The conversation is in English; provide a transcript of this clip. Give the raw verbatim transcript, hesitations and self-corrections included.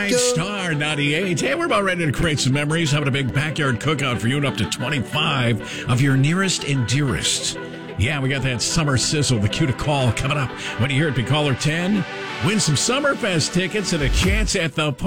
Five Star ninety-eight. Hey, we're about ready to create some memories. Having a big backyard cookout for you and up to twenty-five of your nearest and dearest. Yeah, we got that summer sizzle, the cue to call coming up. When you hear it, be caller ten. Win some Summerfest tickets and a chance at the